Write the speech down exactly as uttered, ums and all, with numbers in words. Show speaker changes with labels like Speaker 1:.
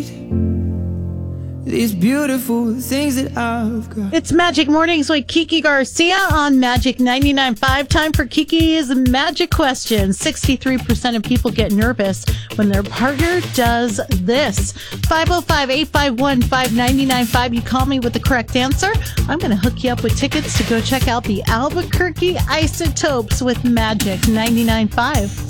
Speaker 1: these beautiful things that I've got.
Speaker 2: It's Magic Mornings with Kiki Garcia on Magic ninety-nine point five. Time for Kiki's Magic Question. sixty-three percent of people get nervous when their partner does this. five oh five, eight five one, five nine nine five. You call me with the correct answer. I'm going to hook you up with tickets to go check out the Albuquerque Isotopes with Magic ninety-nine point five.